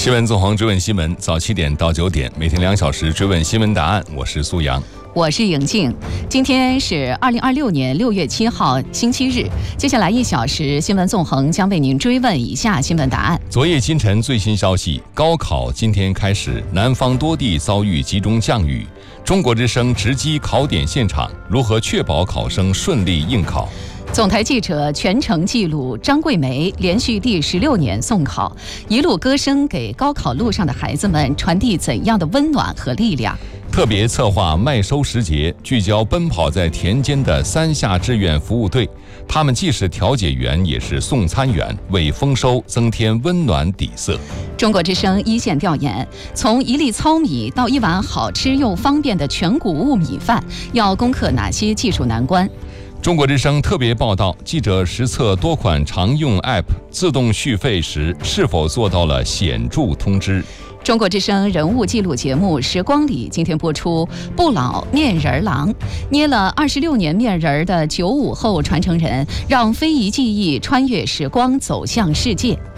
新闻纵横追问新闻，早7点到9点，每天2小时追问新闻答案。我是苏阳， 我是颖静。今天是2026年6月7号，星期日。接下来1小时，新闻纵横将为您追问以下新闻答案。 昨夜今晨最新消息，高考今天开始，南方多地遭遇集中降雨。中国之声直击考点现场，如何确保考生顺利应考？ 总台记者全程记录张桂梅连续第16年送考，一路歌声给高考路上的孩子们传递怎样的温暖和力量？ 特别策划麦收时节，聚焦奔跑在田间的3下志愿服务队，他们既是调解员，也是送餐员，为丰收增添温暖底色。 中国之声一线调研，从一粒糙米到一碗好吃又方便的全谷物米饭，要攻克哪些技术难关？ 中国之声特别报道，记者实测多款常用 App 自动续费时是否做到了显著通知。 中国之声人物记录节目《时光里》今天播出，不老面人郎，捏了26年面人的95后传承人，让非遗技艺穿越时光走向世界。